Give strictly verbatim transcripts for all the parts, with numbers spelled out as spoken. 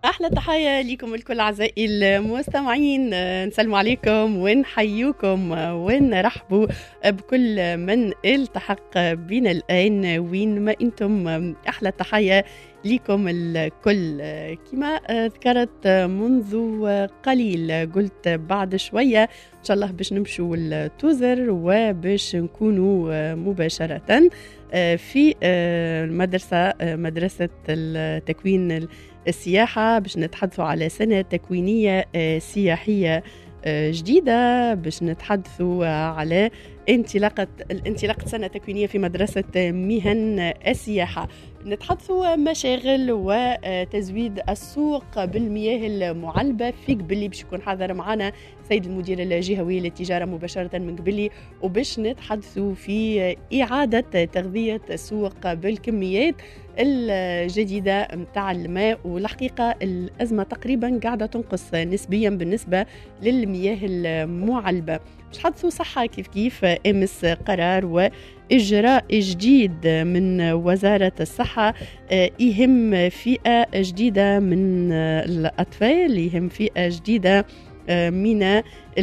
أحلى تحية لكم الكل أعزائي المستمعين، نسلم عليكم ونحييكم ونرحبوا بكل من التحق بنا الآن وين ما أنتم. أحلى تحية لكم الكل. كما ذكرت منذ قليل قلت بعد شوية إن شاء الله باش نمشوا التوزر وباش نكونوا مباشرة في المدرسة مدرسة التكوين السياحة، باش نتحدثوا على سنة تكوينية سياحية جديدة، باش نتحدثوا على انطلاقة الانطلاقة سنة تكوينية في مدرسة مهن السياحة. نتحدثوا مشاغل وتزويد السوق بالمياه المعلبة في قبلي، باش يكون حاضر معنا سيد المدير الجهوي للتجارة مباشرة من قبلي، وباش نتحدثوا في إعادة تغذية السوق بالكميات الجديدة متاع الماء. والحقيقة الأزمة تقريبا قاعدة تنقص نسبيا بالنسبة للمياه المعلبة. مش حدثوا صحة كيف كيف أمس قرار وإجراء جديد من وزارة الصحة يهم فئة جديدة من الأطفال، يهم فئة جديدة من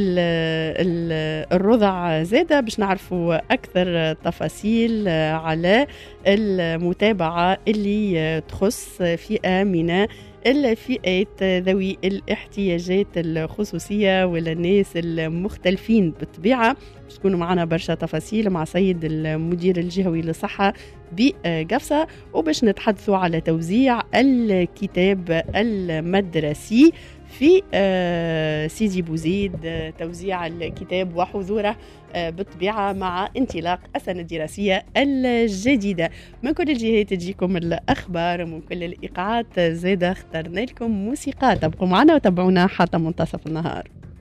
الرضع زادة. باش نعرفوا أكثر تفاصيل على المتابعة اللي تخص فئة من الفئات ذوي الاحتياجات الخصوصية والناس المختلفين بالطبيعة. باش تكونوا معنا برشا تفاصيل مع سيد المدير الجهوي للصحة بقفصة، وباش نتحدثوا على توزيع الكتاب المدرسي في سيدي بوزيد، توزيع الكتاب وحضوره بالطبيعة مع انطلاق السنة الدراسية الجديدة. من كل الجهات تجيكم الأخبار ومن كل الإيقاعات، زيادة اخترنا لكم موسيقى. تبقوا معنا وتابعونا حتى منتصف النهار.